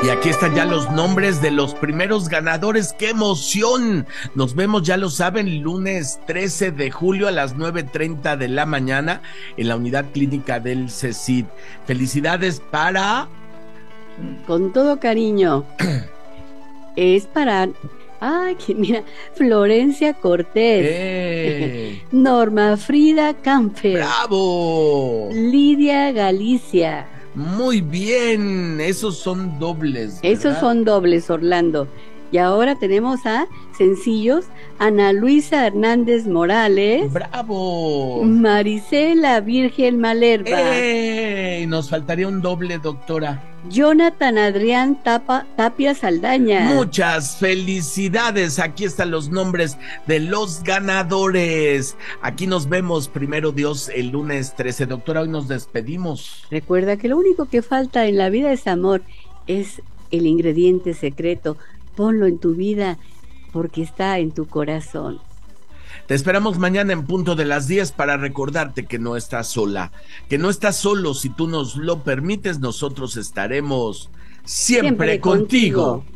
Y aquí están ya los nombres de los primeros ganadores. ¡Qué emoción! Nos vemos, ya lo saben, lunes 13 de julio a las 9:30 de la mañana en la unidad clínica del CECID. Felicidades para... Con todo cariño. Es para... mira, Florencia Cortés, Norma Frida Camfer, ¡bravo! Lidia Galicia. Muy bien, esos son dobles, ¿verdad? Esos son dobles, Orlando. Y ahora tenemos a sencillos: Ana Luisa Hernández Morales. ¡Bravo! Marisela Virgen Malerba. Nos faltaría un doble, doctora. Jonathan Adrián Tapia Saldaña. Muchas felicidades. Aquí están los nombres de los ganadores. Aquí nos vemos, primero Dios, el lunes 13. Doctora, hoy nos despedimos. Recuerda que lo único que falta en la vida es amor. Es el ingrediente secreto. Ponlo en tu vida porque está en tu corazón. Te esperamos mañana en punto de las 10 para recordarte que no estás sola, que no estás solo. Si tú nos lo permites, nosotros estaremos siempre contigo.